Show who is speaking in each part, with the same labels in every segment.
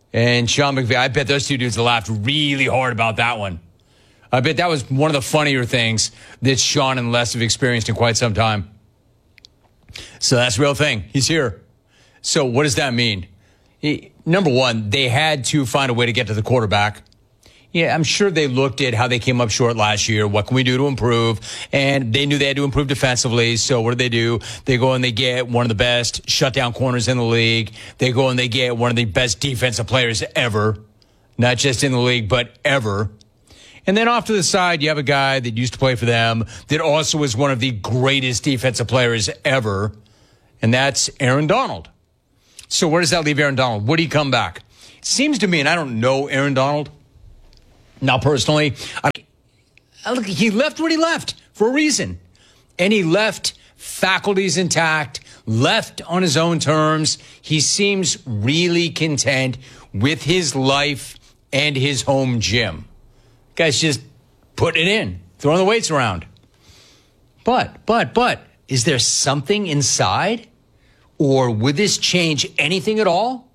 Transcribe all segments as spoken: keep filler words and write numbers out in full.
Speaker 1: and Sean McVay. I bet those two dudes laughed really hard about that one. I bet that was one of the funnier things that Sean and Les have experienced in quite some time. So that's the real thing. He's here. So what does that mean? He, number one, they had to find a way to get to the quarterback. Yeah, I'm sure they looked at how they came up short last year. What can we do to improve? And they knew they had to improve defensively. So what do they do? They go and they get one of the best shutdown corners in the league. They go and they get one of the best defensive players ever. Not just in the league, but ever. And then off to the side, you have a guy that used to play for them that also was one of the greatest defensive players ever. And that's Aaron Donald. So where does that leave Aaron Donald? Would he come back? It seems to me, and I don't know Aaron Donald, now personally, I, I look, he left what he left for a reason. And he left faculties intact, left on his own terms. He seems really content with his life and his home gym. Guy's just putting it in, throwing the weights around. But, but, but, is there something inside? Or would this change anything at all?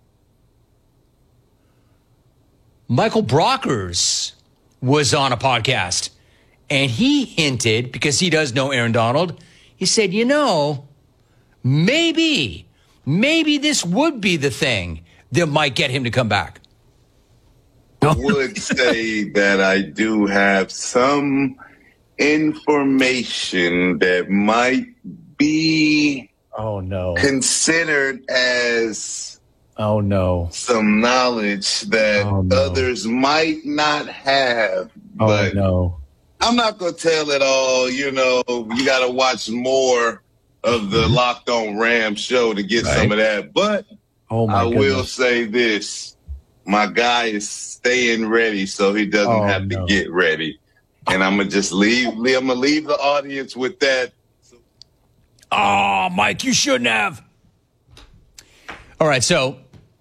Speaker 1: Michael Brockers was on a podcast, and he hinted, because he does know Aaron Donald, he said, you know, maybe, maybe this would be the thing that might get him to come back.
Speaker 2: I would say that I do have some information that might be
Speaker 1: oh no
Speaker 2: considered as
Speaker 1: oh no
Speaker 2: some knowledge that
Speaker 1: oh, no.
Speaker 2: others might not have.
Speaker 1: Oh
Speaker 2: but
Speaker 1: no.
Speaker 2: I'm not gonna tell it all. You know, you gotta watch more of the Locked On Rams show to get right. some of that. But
Speaker 1: oh my
Speaker 2: I
Speaker 1: goodness.
Speaker 2: will say this. My guy is staying ready, so he doesn't
Speaker 1: oh,
Speaker 2: have to
Speaker 1: no.
Speaker 2: get ready. And I'm gonna just leave. I'm gonna leave the audience with that.
Speaker 1: Oh, Mike, you shouldn't have. All right, so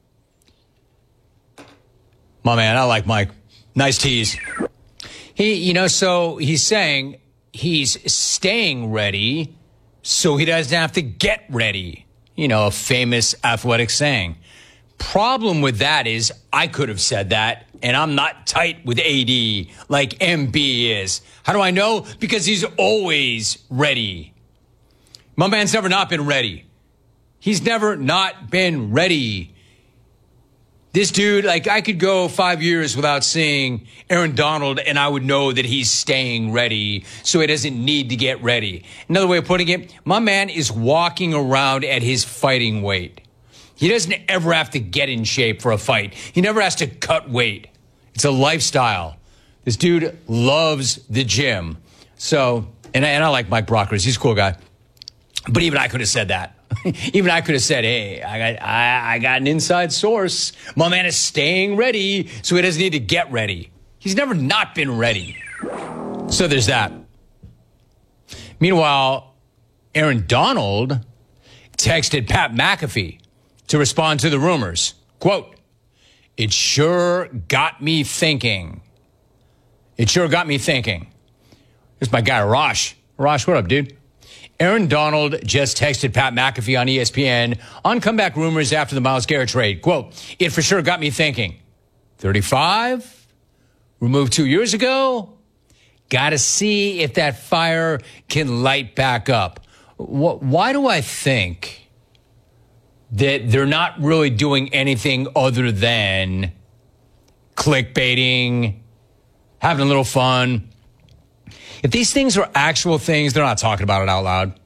Speaker 1: my man, I like Mike. Nice tease. He, you know, so he's saying he's staying ready, so he doesn't have to get ready. You know, a famous athletic saying. Problem with that is I could have said that, and I'm not tight with A D like M B is. How do I know? Because he's always ready. My man's never not been ready. He's never not been ready. This dude, like, I could go five years without seeing Aaron Donald, and I would know that he's staying ready, so he doesn't need to get ready. Another way of putting it, my man is walking around at his fighting weight. He doesn't ever have to get in shape for a fight. He never has to cut weight. It's a lifestyle. This dude loves the gym. So, and I, and I like Mike Brockers. He's a cool guy. But even I could have said that. Even I could have said, hey, I got, I, I got an inside source. My man is staying ready, so he doesn't need to get ready. He's never not been ready. So there's that. Meanwhile, Aaron Donald texted Pat McAfee to respond to the rumors. Quote, it sure got me thinking. It sure got me thinking. Here's my guy, Rosh. Rosh, what up, dude? Aaron Donald just texted Pat McAfee on E S P N on comeback rumors after the Myles Garrett trade. Quote, it for sure got me thinking. thirty-five? Removed two years ago? Got to see if that fire can light back up. Why do I think that they're not really doing anything other than clickbaiting, having a little fun? If these things are actual things, they're not talking about it out loud.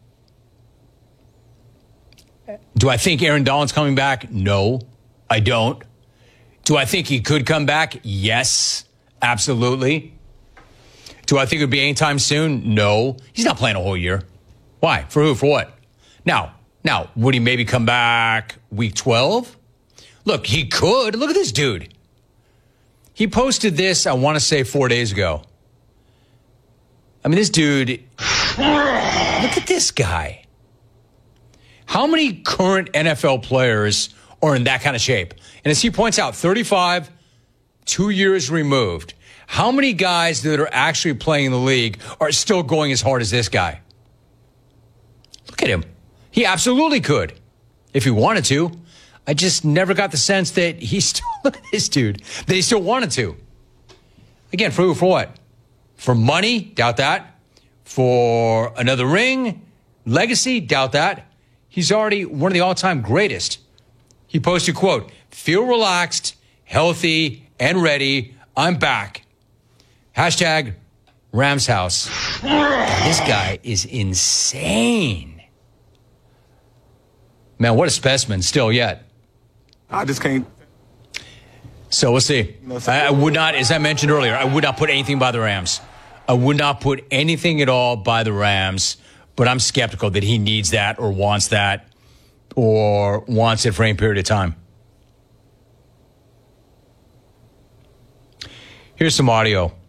Speaker 1: Do I think Aaron Donald's coming back? No, I don't. Do I think he could come back? Yes, absolutely. Do I think it would be anytime soon? No. He's not playing a whole year. Why? For who? For what? Now, now, would he maybe come back week twelve? Look, he could. Look at this dude. He posted this, I want to say, four days ago. I mean, this dude, look at this guy. How many current N F L players are in that kind of shape? And as he points out, thirty-five, two years removed. How many guys that are actually playing in the league are still going as hard as this guy? Look at him. He absolutely could, if he wanted to. I just never got the sense that he still, look at this dude, that he still wanted to. Again, for who, for what? For money? Doubt that. For another ring? Legacy? Doubt that. He's already one of the all-time greatest. He posted, quote, feel relaxed, healthy, and ready. I'm back. Hashtag Rams house. This guy is insane. Man, what a specimen still yet.
Speaker 3: I just can't.
Speaker 1: So we'll see. I, I would not, as I mentioned earlier, I would not put anything by the Rams. I would not put anything at all by the Rams, but I'm skeptical that he needs that or wants that or wants it for any period of time. Here's some audio